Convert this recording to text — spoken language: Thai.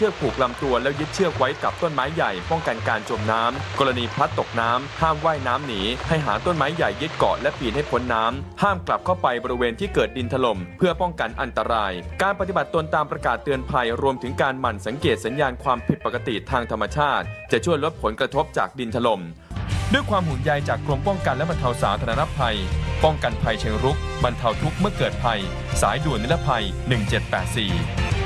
ชือกผูกลำตัวแล้วยึดเชือกไว้กับต้นไม้ใหญ่ป้องกันการจมน้ำกรณีพลัดตกน้ำห้ามว่ายน้ำหนีให้หาต้นไม้ใหญ่ยึดเกาะและปีนให้พ้นน้ำห้ามกลับเข้าไปบริเวณที่เกิดดินถล่มเพื่อป้องกันอันตรายการปฏิบัติตนตามประกาศเตือนภัยรวมถึงการหมั่นสังเกตสัญญาณความผิดปกติทางธรรมชาติจะช่วยลดผลกระทบจากดินถล่มด้วยความห่วงใยจากกรมป้องกันและบรรเทาสาธารณภัยป้องกันภัยเชิงรุกบรรเทาทุกข์เมื่อเกิดภัยสายด่วนนิรภัย1784